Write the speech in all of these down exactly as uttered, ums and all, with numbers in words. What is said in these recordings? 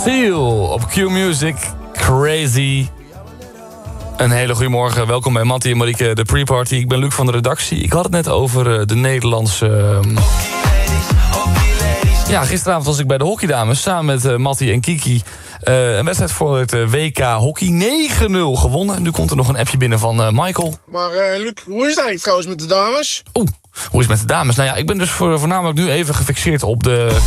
Seal op Q-Music. Crazy. Een hele goede morgen. Welkom bij Mattie en Marieke, de pre-party. Ik ben Luc van de redactie. Ik had het net over de Nederlandse... Uh... Ja, gisteravond was ik bij de hockeydames samen met uh, Mattie en Kiki. Uh, een wedstrijd voor het uh, W K Hockey. negen nul gewonnen. Nu komt er nog een appje binnen van uh, Michael. Maar uh, Luc, hoe is het eigenlijk trouwens met de dames? Oeh, hoe is het met de dames? Nou ja, ik ben dus voor, voornamelijk nu even gefixeerd op de...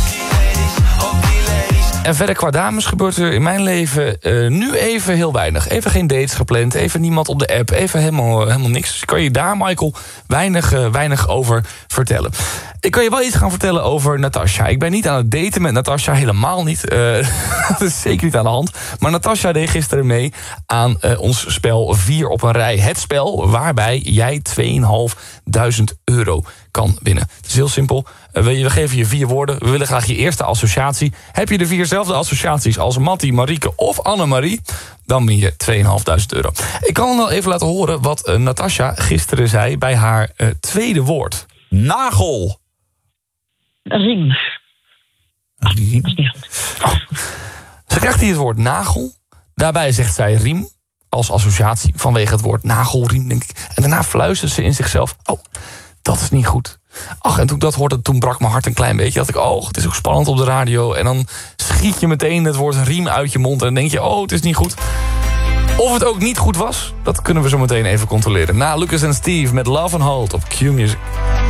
En verder qua dames gebeurt er in mijn leven uh, nu even heel weinig. Even geen dates gepland, even niemand op de app, even helemaal, helemaal niks. Dus ik kan je daar, Michael, weinig, uh, weinig over vertellen. Ik kan je wel iets gaan vertellen over Natasja. Ik ben niet aan het daten met Natasja, helemaal niet. Uh, dat is zeker niet aan de hand. Maar Natasja deed gisteren mee aan uh, ons spel vier op een rij. Het spel waarbij jij tweeduizend vijfhonderd euro kan winnen. Het is heel simpel. Uh, we geven je vier woorden. We willen graag je eerste associatie. Heb je de vierzelfde associaties als Mattie, Marieke of Annemarie, dan win je tweeduizend vijfhonderd euro. Ik kan wel even laten horen wat uh, Natasja gisteren zei bij haar uh, tweede woord. Nagel. Riem. Riem. Oh. Ze krijgt hier het woord nagel. Daarbij zegt zij riem als associatie vanwege het woord nagelriem, denk ik. En daarna fluistert ze in zichzelf. Oh, dat is niet goed. Ach, en toen ik dat hoorde, toen brak mijn hart een klein beetje. Dacht ik, oh, het is ook spannend op de radio. En dan schiet je meteen het woord riem uit je mond. En dan denk je, oh, het is niet goed. Of het ook niet goed was, dat kunnen we zo meteen even controleren. Na Lucas en Steve met Love and Hold op Q-Music.